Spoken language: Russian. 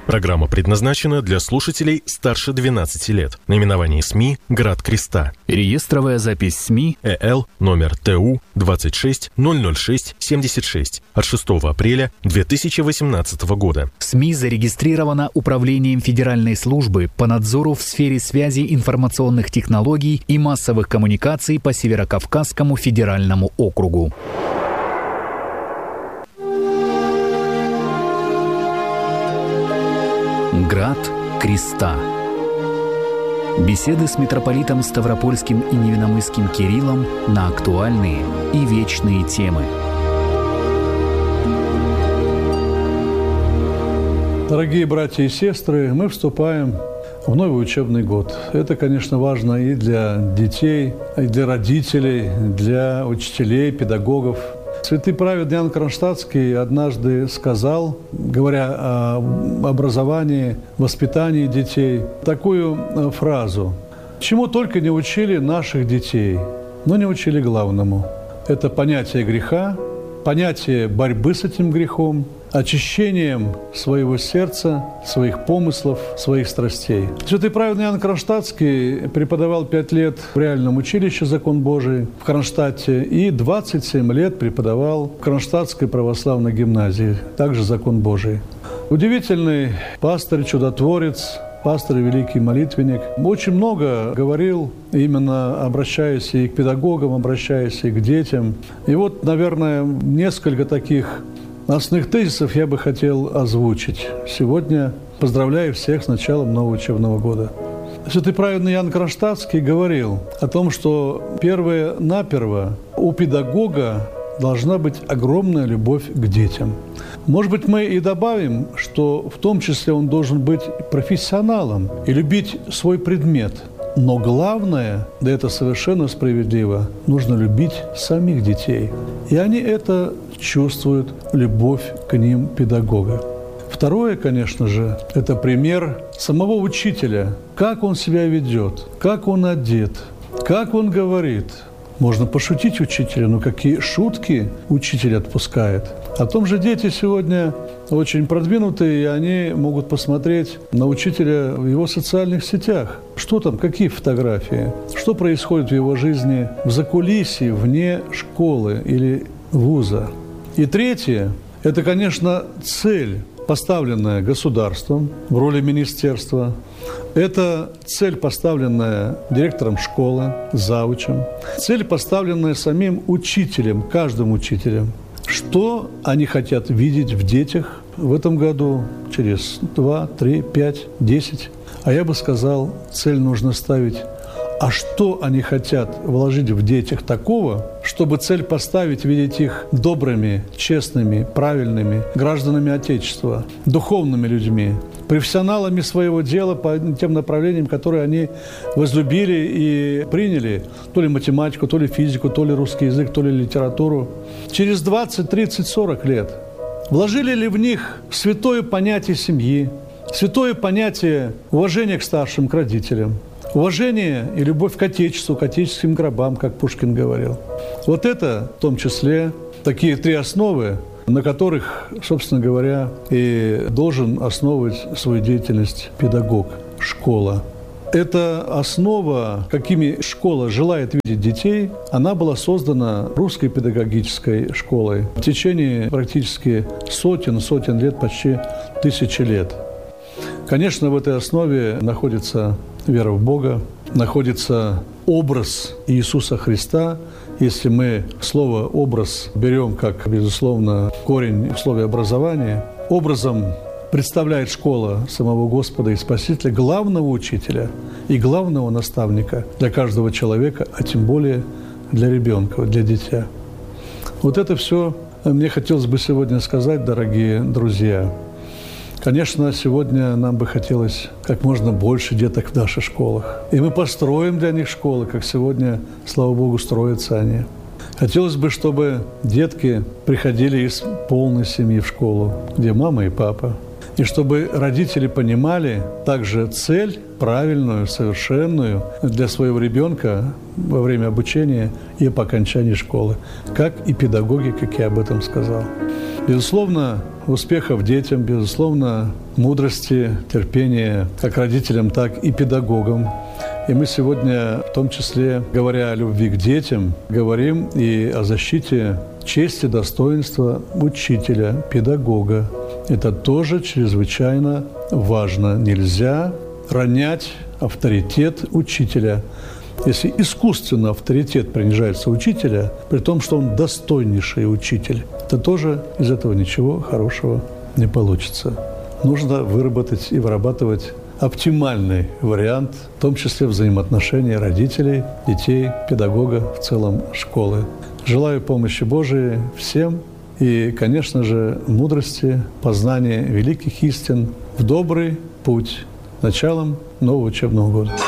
Программа предназначена для слушателей старше 12 лет. Наименование СМИ «Град Креста». Реестровая запись СМИ ЭЛ номер ТУ 2600676 от 6 апреля 2018 года. СМИ зарегистрирована Управлением Федеральной службы по надзору в сфере связи информационных технологий и массовых коммуникаций по Северокавказскому федеральному округу. Град Креста. Беседы с митрополитом Ставропольским и Невинномысским Кириллом на актуальные и вечные темы. Дорогие братья и сестры, мы вступаем в новый учебный год. Это, конечно, важно и для детей, и для родителей, для учителей, педагогов. Святый праведный Иоанн Кронштадтский однажды сказал, говоря о образовании, воспитании детей, такую фразу: «Чему только не учили наших детей, но не учили главному». Это понятие греха, понятие борьбы с этим грехом, очищением своего сердца, своих помыслов, своих страстей. Святый праведный Иоанн Кронштадтский преподавал 5 лет в реальном училище «Закон Божий» в Кронштадте и 27 лет преподавал в Кронштадтской православной гимназии, также «Закон Божий». Удивительный пастырь, чудотворец, пастырь, великий молитвенник. Очень много говорил, именно обращаясь и к педагогам, обращаясь и к детям. И вот, наверное, несколько таких основных тезисов я бы хотел озвучить. Сегодня поздравляю всех с началом нового учебного года. Святый праведный Иоанн Кронштадтский говорил о том, что первое-наперво у педагога должна быть огромная любовь к детям. Может быть, мы и добавим, что в том числе он должен быть профессионалом и любить свой предмет. Но главное, да это совершенно справедливо, нужно любить самих детей. И они это чувствуют, любовь к ним педагога. Второе, конечно же, это пример самого учителя. Как он себя ведет, как он одет, как он говорит. Можно пошутить учителя, но какие шутки учитель отпускает. О том же дети сегодня очень продвинутые, и они могут посмотреть на учителя в его социальных сетях. Что там, какие фотографии, что происходит в его жизни в закулисье, вне школы или вуза. И третье – это, конечно, цель, поставленная государством в роли министерства. Это цель, поставленная директором школы, завучем. Цель, поставленная самим учителем, каждым учителем. Что они хотят видеть в детях в этом году, через 2, 3, 5, 10. А я бы сказал, цель нужно ставить: а что они хотят вложить в детях такого, чтобы цель поставить, видеть их добрыми, честными, правильными гражданами Отечества, духовными людьми, профессионалами своего дела по тем направлениям, которые они возлюбили и приняли, то ли математику, то ли физику, то ли русский язык, то ли литературу. Через 20, 30, 40 лет вложили ли в них святое понятие семьи, святое понятие уважения к старшим, к родителям, уважение и любовь к Отечеству, к отеческим гробам, как Пушкин говорил. Вот это, в том числе, такие 3 основы, на которых, собственно говоря, и должен основывать свою деятельность педагог, школа. Эта основа, какими школа желает видеть детей, она была создана русской педагогической школой в течение практически сотен лет, почти 1000 лет. Конечно, в этой основе находится вера в Бога, находится образ Иисуса Христа. Если мы слово «образ» берем как, безусловно, корень в слове «образование», образом представляет школа самого Господа и Спасителя, главного учителя и главного наставника для каждого человека, а тем более для ребенка, для дитя. Вот это все мне хотелось бы сегодня сказать, дорогие друзья. Конечно, сегодня нам бы хотелось как можно больше деток в наших школах. И мы построим для них школы, как сегодня, слава Богу, строятся они. Хотелось бы, чтобы детки приходили из полной семьи в школу, где мама и папа. И чтобы родители понимали также цель правильную, совершенную для своего ребенка во время обучения и по окончании школы, как и педагоги, как я об этом сказал. Безусловно, успехов детям, безусловно, мудрости, терпения как родителям, так и педагогам. И мы сегодня, в том числе, говоря о любви к детям, говорим и о защите чести, достоинства учителя, педагога. Это тоже чрезвычайно важно. Нельзя ронять авторитет учителя. Если искусственно авторитет принижается учителя, при том, что он достойнейший учитель, то тоже из этого ничего хорошего не получится. Нужно выработать и вырабатывать оптимальный вариант, в том числе взаимоотношений родителей, детей, педагога, в целом школы. Желаю помощи Божией всем и, конечно же, мудрости, познания великих истин в добрый путь началом нового учебного года.